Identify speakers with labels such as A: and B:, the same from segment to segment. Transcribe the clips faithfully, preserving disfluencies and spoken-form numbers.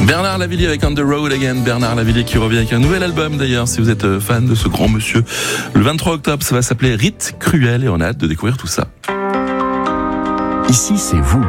A: Bernard Lavilliers avec On the Road Again. Bernard Lavilliers qui revient avec un nouvel album d'ailleurs, si vous êtes fan de ce grand monsieur. Le vingt-trois octobre, ça va s'appeler Rite Cruel et on a hâte de découvrir tout ça.
B: Ici, c'est vous.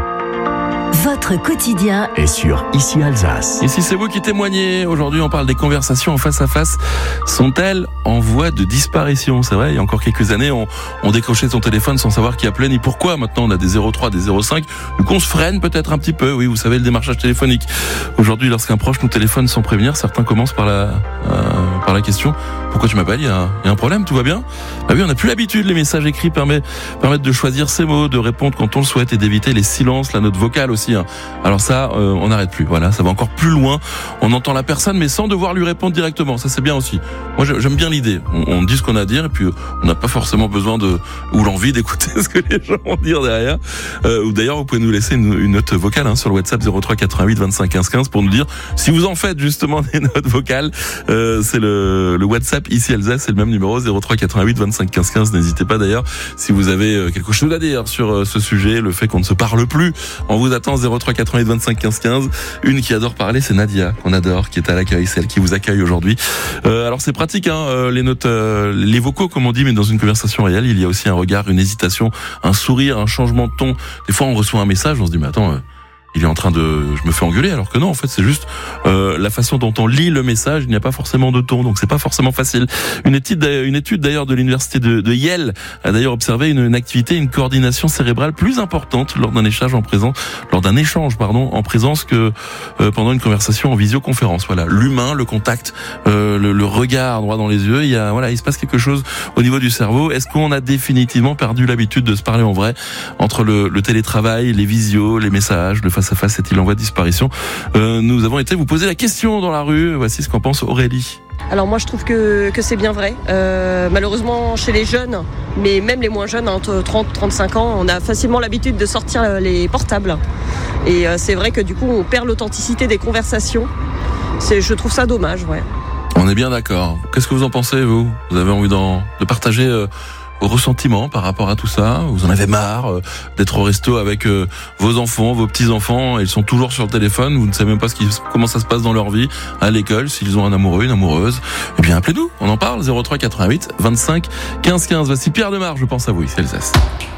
C: Votre quotidien
B: est sur Ici Alsace.
A: Ici, c'est vous qui témoignez. Aujourd'hui, on parle des conversations en face à face. Sont-elles en voie de disparition? C'est vrai, il y a encore quelques années, on, on décrochait son téléphone sans savoir qui appelait ni pourquoi. Maintenant, on a des zéro trois, des zéro cinq. Donc, on se freine peut-être un petit peu. Oui, vous savez, le démarchage téléphonique. Aujourd'hui, lorsqu'un proche nous téléphone sans prévenir, certains commencent par la, euh, par la question: pourquoi tu m'appelles? Il y a, il y a un problème? Tout va bien? Bah oui, on n'a plus l'habitude. Les messages écrits permettent, permettent de choisir ses mots, de répondre quand on le souhaite et d'éviter les silences, la note vocale aussi. Alors ça, euh, on n'arrête plus. Voilà, ça va encore plus loin. On entend la personne, mais sans devoir lui répondre directement. Ça, c'est bien aussi. Moi, j'aime bien l'idée. On, on dit ce qu'on a à dire, et puis on n'a pas forcément besoin de ou l'envie d'écouter ce que les gens vont dire derrière. Euh, ou d'ailleurs, vous pouvez nous laisser une, une note vocale hein, sur le WhatsApp zéro trois quatre-vingt-huit vingt-cinq quinze quinze pour nous dire si vous en faites justement des notes vocales. Euh, c'est le, le WhatsApp Ici Alsace, c'est le même numéro zéro trois quatre-vingt-huit vingt-cinq quinze quinze. N'hésitez pas d'ailleurs si vous avez quelque chose à dire sur ce sujet, le fait qu'on ne se parle plus. On vous attend zéro trois quatre-vingt-huit vingt-cinq quinze quinze. Une qui adore parler, c'est Nadia, qu'on adore, qui est à l'accueil, celle qui vous accueille aujourd'hui. Euh, alors c'est pratique, hein, euh, les notes, euh, les vocaux comme on dit, mais dans une conversation réelle, il y a aussi un regard, une hésitation, un sourire, un changement de ton. Des fois, on reçoit un message, on se dit mais attends. Euh, Il est en train de, je me fais engueuler, alors que non, en fait, c'est juste euh, la façon dont on lit le message. Il n'y a pas forcément de ton, donc c'est pas forcément facile. Une étude, une étude d'ailleurs de l'université de, de Yale a d'ailleurs observé une, une activité, une coordination cérébrale plus importante lors d'un échange en présence, lors d'un échange, pardon, en présence que euh, pendant une conversation en visioconférence. Voilà, l'humain, le contact, euh, le, le regard droit dans les yeux. Il y a, voilà, il se passe quelque chose au niveau du cerveau. Est-ce qu'on a définitivement perdu l'habitude de se parler en vrai entre le, le télétravail, les visios, les messages, le face à face, est-il en voie de disparition? euh, Nous avons été vous poser la question dans la rue. Voici ce qu'en pense Aurélie.
D: Alors moi je trouve que, que c'est bien vrai. Euh, malheureusement chez les jeunes, mais même les moins jeunes, entre trente et trente-cinq ans, on a facilement l'habitude de sortir les portables. Et euh, c'est vrai que du coup on perd l'authenticité des conversations. C'est, je trouve ça dommage, ouais.
A: On est bien d'accord. Qu'est-ce que vous en pensez, vous? Vous avez envie d'en, de partager euh, vos ressentiments par rapport à tout ça? Vous en avez marre euh, d'être au resto avec euh, vos enfants, vos petits-enfants, et ils sont toujours sur le téléphone, vous ne savez même pas ce qui, comment ça se passe dans leur vie, à l'école, s'ils ont un amoureux, une amoureuse. Eh bien, appelez-nous, on en parle, zéro trois quatre-vingt-huit vingt-cinq quinze quinze. Voici Pierre Demar, je pense à vous, ici Alsace.